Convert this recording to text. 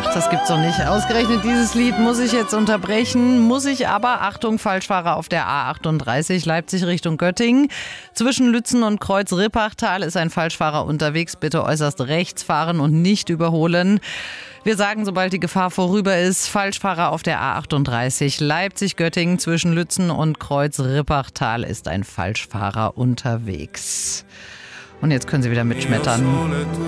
Ach, das gibt's doch nicht. Ausgerechnet dieses Lied muss ich jetzt unterbrechen. Muss ich aber, Achtung, Falschfahrer auf der A38 Leipzig Richtung Göttingen. Zwischen Lützen und Kreuz-Rippachtal ist ein Falschfahrer unterwegs. Bitte äußerst rechts fahren und nicht überholen. Wir sagen, sobald die Gefahr vorüber ist, Falschfahrer auf der A38 Leipzig-Göttingen zwischen Lützen und Kreuz-Rippachtal ist ein Falschfahrer unterwegs. Und jetzt können Sie wieder mitschmettern.